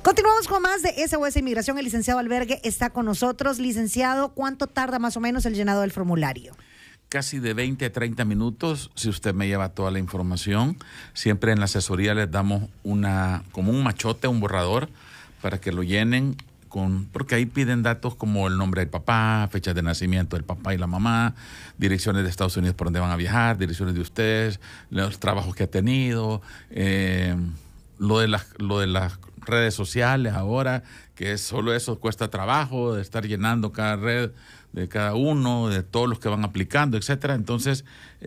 Continuamos con más de SOS Inmigración. El licenciado Albergue está con nosotros. Licenciado, ¿cuánto tarda más o menos el llenado del formulario? Casi de 20 a 30 minutos, si usted me lleva toda la información. Siempre en la asesoría les damos como un machote, un borrador, para que lo llenen, porque ahí piden datos como el nombre del papá, fechas de nacimiento del papá y la mamá, direcciones de Estados Unidos por donde van a viajar, direcciones de ustedes, los trabajos que ha tenido, lo de las redes sociales ahora, que solo eso cuesta trabajo, de estar llenando cada red de cada uno, de todos los que van aplicando, etcétera. Entonces,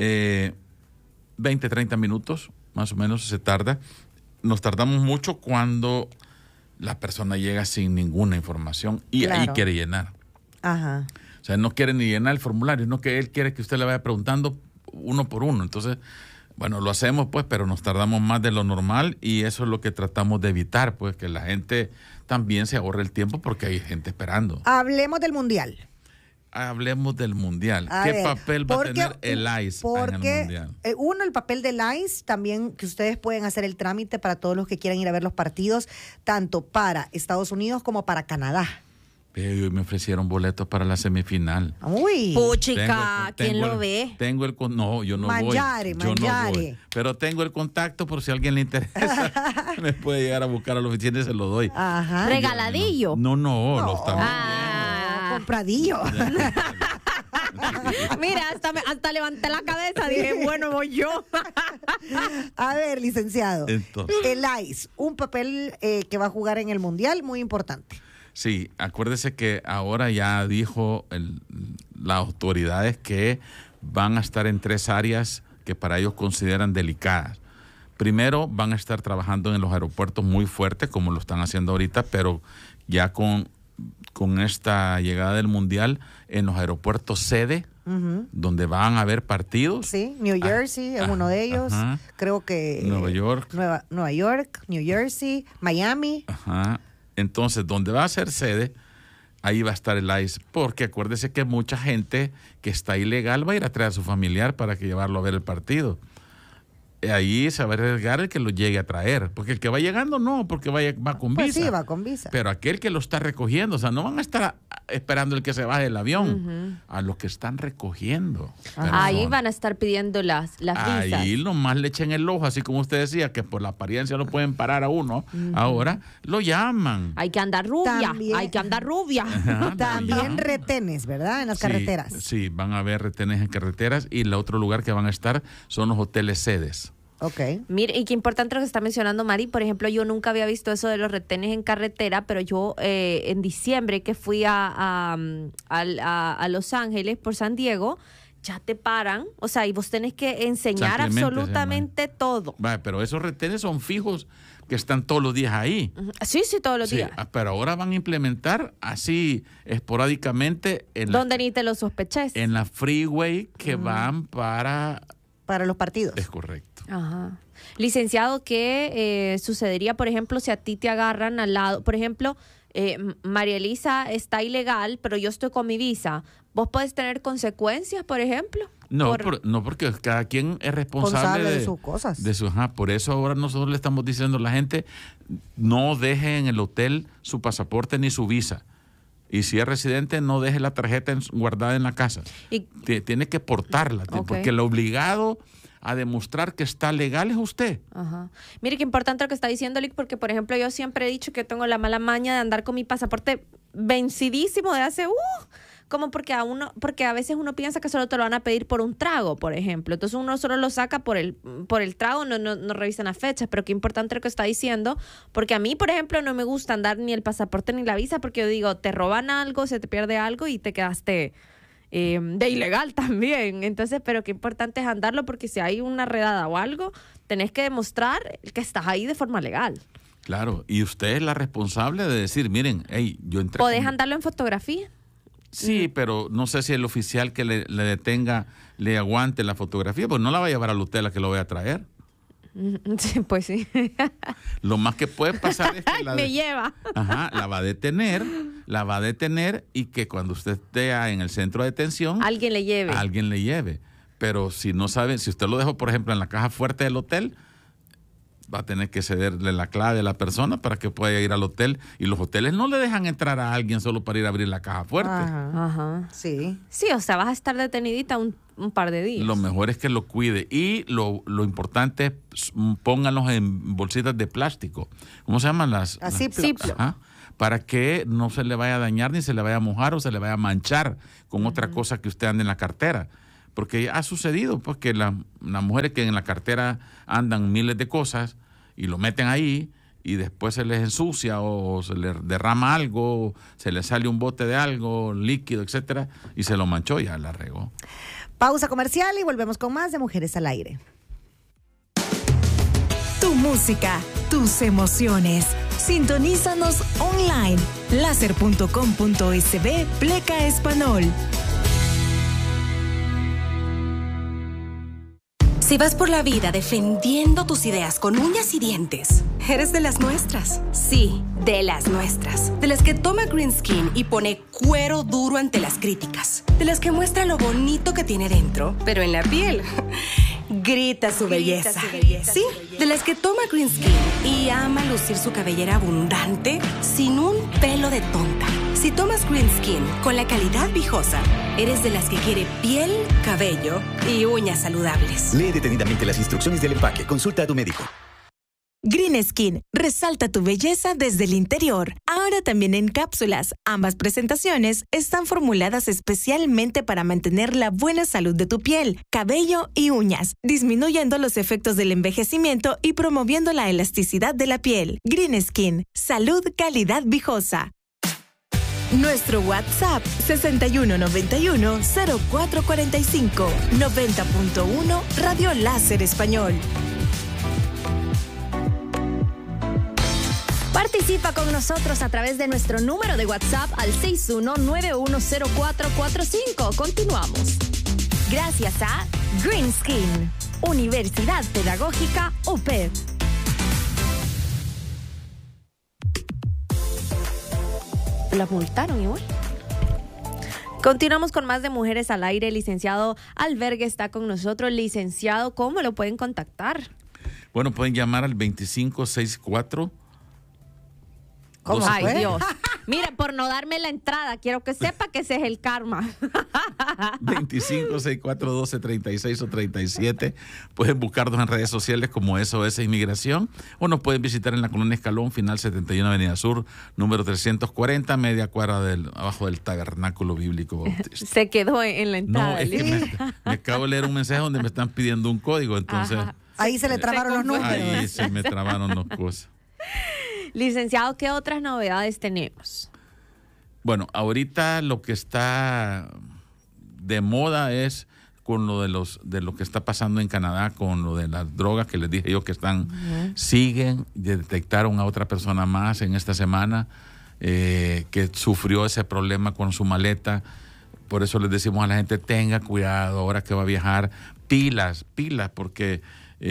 20, 30 minutos, más o menos, se tarda. Nos tardamos mucho cuando la persona llega sin ninguna información y ahí quiere llenar. Ajá. O sea, no quiere ni llenar el formulario, no que él quiere que usted le vaya preguntando uno por uno. Entonces, bueno, lo hacemos pues, pero nos tardamos más de lo normal y eso es lo que tratamos de evitar, pues, que la gente también se ahorre el tiempo porque hay gente esperando. Hablemos del Mundial. Hablemos del Mundial. ¿Qué papel va a tener el ICE en el Mundial? El papel del ICE, también que ustedes pueden hacer el trámite para todos los que quieran ir a ver los partidos, tanto para Estados Unidos como para Canadá. Pero hoy me ofrecieron boletos para la semifinal. Uy. Puchica, ¿quién lo ve? No, yo no voy. Yo no voy. Pero tengo el contacto por si a alguien le interesa. Me puede llegar a buscar a la oficina y se lo doy. Ajá. ¿Regaladillo? No, lo están compradillo. Mira, hasta levanté la cabeza, dije, bueno, voy yo. A ver, licenciado. Entonces, el ICE, un papel que va a jugar en el Mundial, muy importante. Sí, acuérdese que ahora ya dijo las autoridades que van a estar en 3 áreas que para ellos consideran delicadas. Primero, van a estar trabajando en los aeropuertos muy fuerte, como lo están haciendo ahorita, pero ya con esta llegada del Mundial, en los aeropuertos sede, donde van a haber partidos. Sí, New Jersey es uno de ellos. Ajá. Creo que Nueva York. Nueva York, New Jersey, Miami. Ajá. Entonces, donde va a ser sede, ahí va a estar el ICE, porque acuérdese que mucha gente que está ilegal va a ir a traer a su familiar para que llevarlo a ver el partido. Ahí se va a arriesgar el que lo llegue a traer, porque el que va llegando no, porque va con visa. Pues sí, va con visa. Pero aquel que lo está recogiendo, o sea, no van a estar esperando el que se baje del avión, a los que están recogiendo. Ahí van a estar pidiendo las visas. Ahí nomás le echen el ojo, así como usted decía, que por la apariencia no pueden parar a uno, ahora lo llaman. Hay que andar rubia, También. hay que andar rubia. También retenes, ¿verdad? En las carreteras. Sí, van a haber retenes en carreteras y el otro lugar que van a estar son los hoteles sedes. Ok. Mire, y qué importante lo que está mencionando Mari. Por ejemplo, yo nunca había visto eso de los retenes en carretera, pero yo en diciembre que fui a Los Ángeles por San Diego, ya te paran, o sea, y vos tenés que enseñar absolutamente todo. Vale, pero esos retenes son fijos que están todos los días ahí. Sí, todos los días. Pero ahora van a implementar así esporádicamente donde ni te lo sospeches. En la freeway que van para los partidos. Es correcto. Ajá. Licenciado, ¿qué sucedería, por ejemplo, si a ti te agarran al lado? Por ejemplo, María Elisa está ilegal, pero yo estoy con mi visa. ¿Vos podés tener consecuencias, por ejemplo? No, porque cada quien es responsable de sus cosas. Por eso ahora nosotros le estamos diciendo a la gente, no deje en el hotel su pasaporte ni su visa. Y si es residente, no deje la tarjeta guardada en la casa. Tiene que portarla, porque el obligado a demostrar que está legal es usted. Ajá. Mire qué importante lo que está diciendo, Lick, porque, por ejemplo, yo siempre he dicho que tengo la mala maña de andar con mi pasaporte vencidísimo de hace... como porque a veces uno piensa que solo te lo van a pedir por un trago, por ejemplo. Entonces uno solo lo saca por el trago, no revisan las fechas. Pero qué importante lo que está diciendo, porque a mí, por ejemplo, no me gusta andar ni el pasaporte ni la visa, porque yo digo, te roban algo, se te pierde algo y te quedaste de ilegal también. Entonces, pero qué importante es andarlo, porque si hay una redada o algo, tenés que demostrar que estás ahí de forma legal. Claro, y usted es la responsable de decir, miren, yo entré. ¿Podés andarlo en fotografía? Sí, pero no sé si el oficial que le detenga le aguante la fotografía, pues no la va a llevar al hotel a que lo vaya a traer. Sí, pues sí. Lo más que puede pasar es que me lleva. Ajá, la va a detener y que cuando usted esté en el centro de detención, alguien le lleve. Pero si no sabe, si usted lo dejó, por ejemplo, en la caja fuerte del hotel, va a tener que cederle la clave a la persona para que pueda ir al hotel. Y los hoteles no le dejan entrar a alguien solo para ir a abrir la caja fuerte. Ajá. Sí. Sí, o sea, vas a estar detenidita un par de días. Lo mejor es que lo cuide. Y lo importante es pónganlos en bolsitas de plástico. ¿Cómo se llaman las? Ziploc. Ajá. Para que no se le vaya a dañar, ni se le vaya a mojar o se le vaya a manchar con otra cosa que usted ande en la cartera. Porque ha sucedido pues que las mujeres que en la cartera andan miles de cosas y lo meten ahí y después se les ensucia o se les derrama algo, se les sale un bote de algo, líquido, etcétera, y se lo manchó y ya la regó. Pausa comercial y volvemos con más de Mujeres al Aire. Tu música, tus emociones. Sintonízanos online. Láser.com.sb Pleca Español. Si vas por la vida defendiendo tus ideas con uñas y dientes, eres de las nuestras. Sí, de las nuestras. De las que toma Green Skin y pone cuero duro ante las críticas. De las que muestra lo bonito que tiene dentro, pero en la piel grita su belleza. Sí, de las que toma Green Skin y ama lucir su cabellera abundante sin un pelo de tonta. Si tomas Green Skin con la calidad Viejosa, eres de las que quiere piel, cabello y uñas saludables. Lee detenidamente las instrucciones del empaque. Consulta a tu médico. Green Skin, resalta tu belleza desde el interior. Ahora también en cápsulas. Ambas presentaciones están formuladas especialmente para mantener la buena salud de tu piel, cabello y uñas, disminuyendo los efectos del envejecimiento y promoviendo la elasticidad de la piel. Green Skin, salud, calidad Viejosa. Nuestro WhatsApp 6191-0445 90.1 Radio Láser Español. Participa con nosotros a través de nuestro número de WhatsApp al 61910445. Continuamos. Gracias a Green Skin, Universidad Pedagógica UPED. La multaron igual. Continuamos con más de Mujeres al Aire. Licenciado Albergue está con nosotros. Licenciado, ¿cómo lo pueden contactar? Bueno, pueden llamar al 2564. ¿Cómo Ay, fue? Dios. Mire, por no darme la entrada, quiero que sepa que ese es el karma. 25641236 o 37. Pueden buscarnos en redes sociales como SOS Inmigración o nos pueden visitar en la Colonia Escalón, final 71 Avenida Sur, número 340, media cuadra abajo del Tabernáculo Bíblico Bautista. Se quedó en la entrada. No, es que me acabo de leer un mensaje donde me están pidiendo un código, entonces Ajá. Ahí se le trabaron los números. ahí se me trabaron las cosas. Licenciado, ¿qué otras novedades tenemos? Bueno, ahorita lo que está de moda es con lo de lo que está pasando en Canadá con lo de las drogas que les dije yo que están siguen. Detectaron a otra persona más en esta semana que sufrió ese problema con su maleta. Por eso les decimos a la gente, tenga cuidado ahora que va a viajar, pilas, porque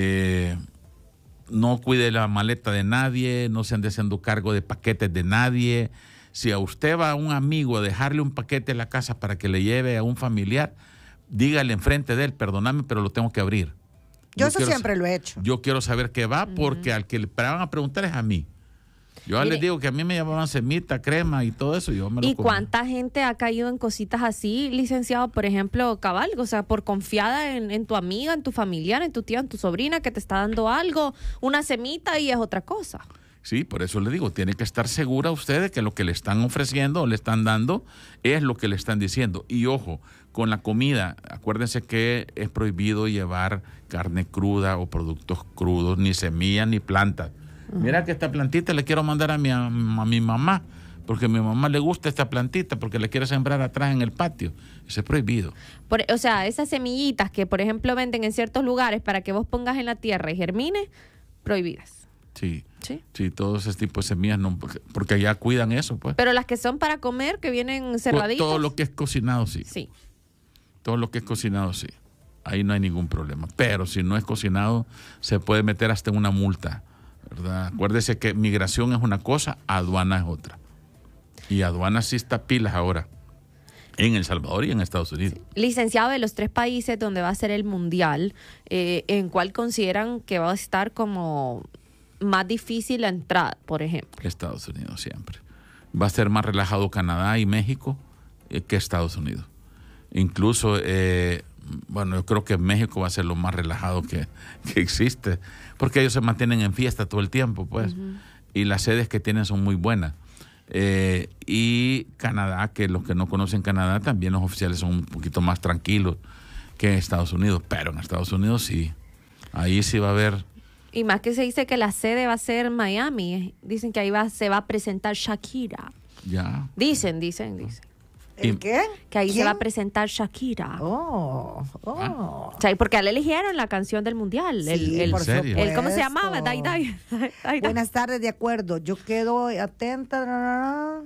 no cuide la maleta de nadie, no se ande haciendo cargo de paquetes de nadie. Si a usted va a un amigo a dejarle un paquete en la casa para que le lleve a un familiar, dígale enfrente de él, perdóname, pero lo tengo que abrir. Yo eso siempre lo he hecho. Yo quiero saber qué va, porque al que le van a preguntar es a mí. Yo les digo que a mí me llamaban semita, crema y todo eso, yo me lo ¿Y comí. cuánta gente ha caído en cositas así, licenciado? Por ejemplo, cabal, o sea, por confiada en tu amiga, en tu familiar, en tu tía, en tu sobrina, que te está dando algo, una semita y es otra cosa. Sí, por eso le digo, tiene que estar segura usted de que lo que le están ofreciendo o le están dando es lo que le están diciendo. Y ojo, con la comida, acuérdense que es prohibido llevar carne cruda o productos crudos, ni semillas ni plantas. Mira que esta plantita le quiero mandar a mi mamá, porque a mi mamá le gusta esta plantita, porque le quiere sembrar atrás en el patio. Eso es prohibido. O sea, esas semillitas que, por ejemplo, venden en ciertos lugares para que vos pongas en la tierra y germine, prohibidas. Sí, Sí. sí, todos esos tipos de semillas, no, porque allá cuidan eso, pues. Pero las que son para comer, que vienen cerraditas. Todo lo que es cocinado, sí. Sí. Todo lo que es cocinado, sí. Ahí no hay ningún problema. Pero si no es cocinado, se puede meter hasta una multa, ¿verdad? Acuérdese que migración es una cosa, aduana es otra. Y aduana sí está pilas ahora, en El Salvador y en Estados Unidos. Licenciado, de los 3 países donde va a ser el mundial, ¿en cuál consideran que va a estar como más difícil la entrada, por ejemplo? Estados Unidos siempre. Va a ser más relajado Canadá y México que Estados Unidos. Incluso, yo creo que México va a ser lo más relajado que existe, porque ellos se mantienen en fiesta todo el tiempo, pues, y las sedes que tienen son muy buenas. Y Canadá, que los que no conocen Canadá, también los oficiales son un poquito más tranquilos que en Estados Unidos, pero en Estados Unidos sí, ahí sí va a haber. Y más que se dice que la sede va a ser Miami. Dicen que ahí se va a presentar Shakira. Ya. Dicen. ¿El qué? Que ahí ¿Quién? se va a presentar Shakira. Oh. O sea, porque a él eligieron la canción del mundial. Sí, por ¿En serio? El ¿cómo se supuesto. llamaba? Dai. Buenas tardes, de acuerdo. Yo quedo atenta.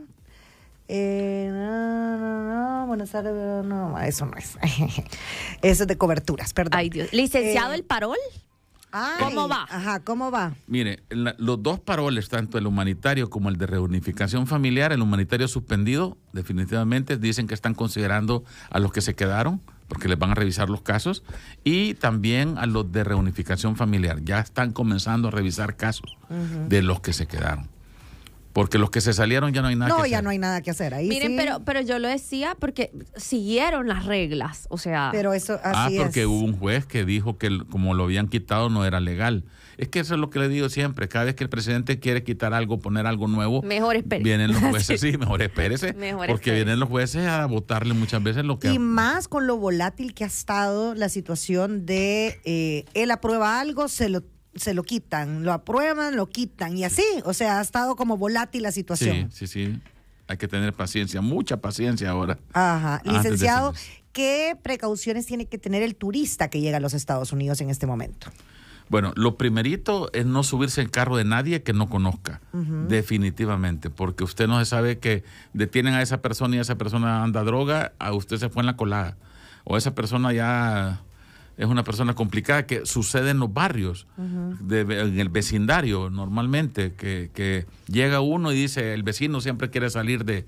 Buenas tardes. No, eso no es. Eso es de coberturas, perdón. Ay, Dios. Licenciado El Parol. Ay, ¿Cómo va? Ajá, ¿cómo va? Mire, los dos paroles, tanto el humanitario como el de reunificación familiar, el humanitario suspendido, definitivamente dicen que están considerando a los que se quedaron, porque les van a revisar los casos, y también a los de reunificación familiar. Ya están comenzando a revisar casos de los que se quedaron. Porque los que se salieron ya no hay nada que hacer. No, ya no hay nada que hacer. Ahí Miren, sí. pero yo lo decía porque siguieron las reglas. O sea, Pero eso así porque es. hubo un juez que dijo que como lo habían quitado no era legal. Es que eso es lo que le digo siempre. Cada vez que el presidente quiere quitar algo, poner algo nuevo, mejor espérese. vienen los jueces. Sí, mejor espérese. Mejor porque espérese. vienen los jueces a votarle muchas veces lo que... Y más con lo volátil que ha estado la situación de él aprueba algo, se lo quitan, lo aprueban, lo quitan y así, o sea, ha estado como volátil la situación. Sí. Hay que tener paciencia, mucha paciencia ahora. Ajá. Antes de Licenciado, hacer eso. ¿qué precauciones tiene que tener el turista que llega a los Estados Unidos en este momento? Bueno, lo primerito es no subirse en carro de nadie que no conozca, definitivamente, porque usted no se sabe que detienen a esa persona y esa persona anda droga, a usted se fue en la colada, o esa persona ya es una persona complicada, que sucede en los barrios, en el vecindario normalmente, que llega uno y dice, el vecino siempre quiere salir de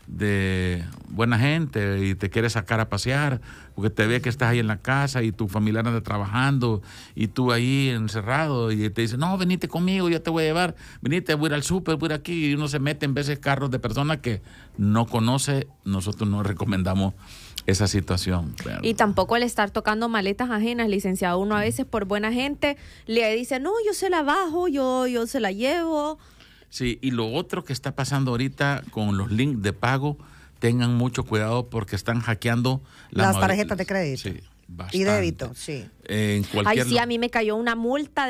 buena gente y te quiere sacar a pasear porque te ve que estás ahí en la casa y tu familiar anda trabajando y tú ahí encerrado y te dice, no, venite conmigo, yo te voy a llevar, venite, voy a ir al súper, voy a ir aquí, y uno se mete en veces carros de personas que no conoce. Nosotros no recomendamos esa situación. y tampoco el estar tocando maletas ajenas, licenciado. Uno a veces por buena gente le dice, no, yo se la bajo, yo se la llevo. Sí, y lo otro que está pasando ahorita con los links de pago, tengan mucho cuidado porque están hackeando las tarjetas de crédito. Sí, bastante. Y débito, sí. En cualquier Ay, sí, a mí me cayó una multa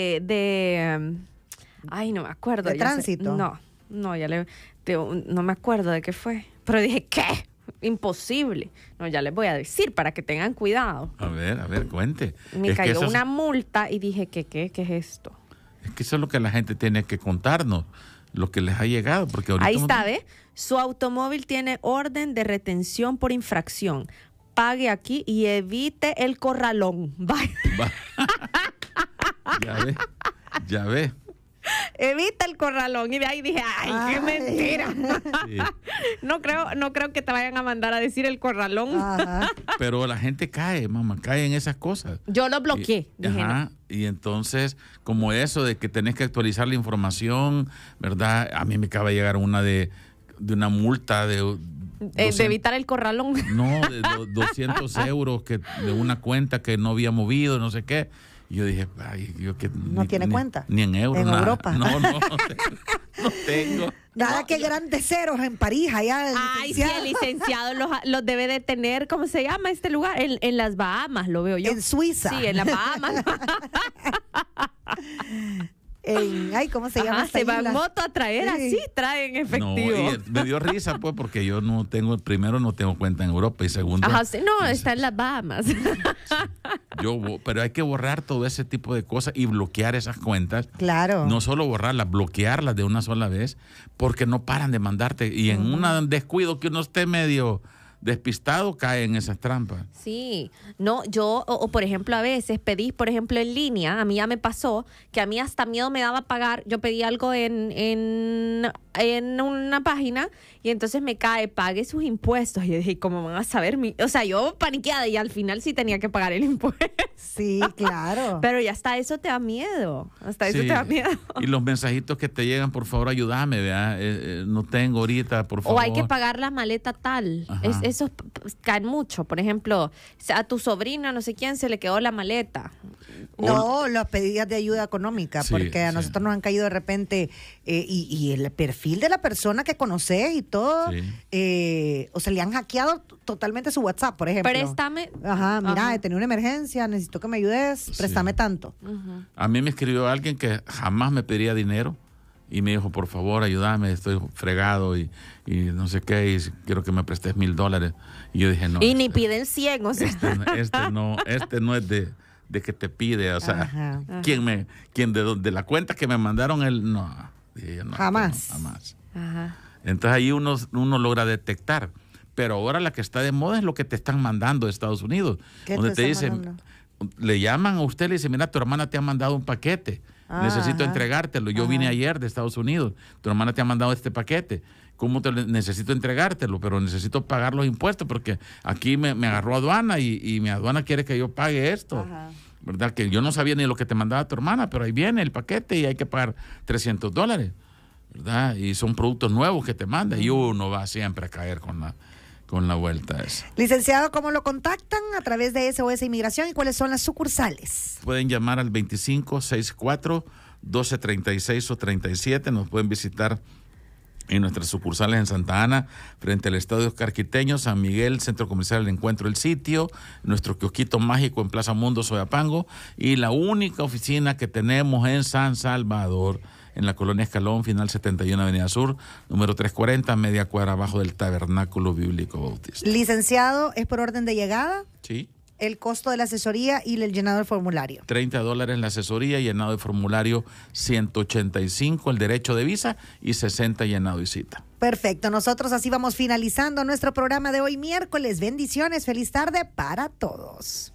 de ay, no me acuerdo. ¿De tránsito? No, no me acuerdo de qué fue. Pero dije, ¿qué? Imposible. No, ya les voy a decir para que tengan cuidado. A ver, cuente. Me Es que cayó eso una multa y dije, ¿qué es esto? Es que eso es lo que la gente tiene que contarnos, lo que les ha llegado. Porque ahorita Ahí está, ¿ve? Su automóvil tiene orden de retención por infracción. Pague aquí y evite el corralón. Vaya. Ya ve. Evita el corralón. Y de ahí dije, ¡ay, qué mentira! Sí. No creo que te vayan a mandar a decir el corralón. Ajá. Pero la gente cae en esas cosas. Yo lo bloqueé. Dije, no. Y entonces, como eso de que tenés que actualizar la información, ¿verdad? A mí me acaba de llegar una de una multa de 200, de evitar el corralón. No, de 200 euros de una cuenta que no había movido, no sé qué. Y yo dije, ay, yo que ¿No tiene cuenta? Ni en euros. ¿En nada. Europa? No tengo. Nada que grandes ceros en París, allá. Ay, sí, el licenciado los debe de tener, ¿cómo se llama este lugar? En las Bahamas, lo veo yo. En Suiza. Sí, en las Bahamas. ¿Cómo se llama? esta Se va en isla? moto a traer, Sí. así traen efectivo. No, y me dio risa, pues, porque yo no tengo cuenta en Europa y segundo. Ajá, sí, no, está en las Bahamas. Pero hay que borrar todo ese tipo de cosas y bloquear esas cuentas. Claro. No solo borrarlas, bloquearlas de una sola vez, porque no paran de mandarte. Y en un descuido que uno esté medio despistado cae en esas trampas. Sí, no, yo, o por ejemplo, a veces pedís, por ejemplo, en línea, a mí ya me pasó que a mí hasta miedo me daba pagar, yo pedí algo en una página y entonces me cae, pague sus impuestos. Y yo dije, ¿cómo van a saber? O sea, yo paniqueada y al final sí tenía que pagar el impuesto. Sí, claro. Pero ya hasta eso te da miedo, hasta eso Sí. te da miedo. Y los mensajitos que te llegan, por favor, ayúdame, ¿verdad? No tengo ahorita, por favor. O hay que pagar la maleta tal. Ajá. Esos caen mucho. Por ejemplo, a tu sobrina, no sé quién, se le quedó la maleta. No, las pedidas de ayuda económica, Sí, porque a sí. nosotros nos han caído de repente, y el perfil de la persona que conoces y todo, o sea, le han hackeado totalmente su WhatsApp, por ejemplo. Préstame. Ajá, mira, Ajá. he tenido una emergencia, necesito que me ayudes, préstame tanto. A mí me escribió alguien que jamás me pediría dinero y me dijo, por favor, ayúdame, estoy fregado y no sé qué, y quiero que me prestes $1,000. Y yo dije, no. Y ni piden 100, o sea. Este no es de que te pide, o sea, Ajá. ¿quién de la cuenta que me mandaron no? Dije yo, no, Jamás. no, jamás. Ajá. Entonces ahí uno logra detectar. Pero ahora la que está de moda es lo que te están mandando de Estados Unidos. ¿Qué Donde te te están dicen, mandando? le llaman a usted y le dicen, mira, tu hermana te ha mandado un paquete. Necesito Ajá. entregártelo. Yo vine ayer de Estados Unidos. Tu hermana te ha mandado este paquete. ¿Cómo necesito entregártelo? Pero necesito pagar los impuestos porque aquí me agarró aduana y mi aduana quiere que yo pague esto. Ajá. ¿Verdad? Que yo no sabía ni lo que te mandaba tu hermana, pero ahí viene el paquete y hay que pagar $300. ¿Verdad? Y son productos nuevos que te manda y uno va siempre a caer con la vuelta esa. Licenciado, ¿cómo lo contactan? A través de SOS Inmigración, ¿y cuáles son las sucursales? Pueden llamar al 2564-1236 o 37. Nos pueden visitar en nuestras sucursales en Santa Ana, frente al Estadio Oscar Quiteño, San Miguel, Centro Comercial El Encuentro, El Sitio, nuestro kiosquito mágico en Plaza Mundo, Soyapango, y la única oficina que tenemos en San Salvador, en la Colonia Escalón, final 71 Avenida Sur, número 340, media cuadra abajo del Tabernáculo Bíblico Bautista. Licenciado, ¿es por orden de llegada? Sí. El costo de la asesoría y el llenado del formulario. $30 la asesoría, llenado de formulario 185, el derecho de visa, y 60 llenado y cita. Perfecto, nosotros así vamos finalizando nuestro programa de hoy miércoles. Bendiciones, feliz tarde para todos.